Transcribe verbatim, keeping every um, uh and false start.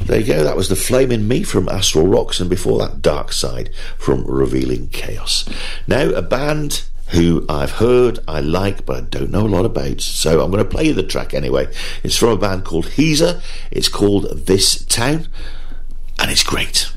There you go, that was The Flame in Me from Astral Rocks, and before that, Dark Side from Revealing Chaos. Now, a band who I've heard, I like, but I don't know a lot about, so I'm going to play you the track anyway. It's from a band called Heezer. It's called This Town, and it's great.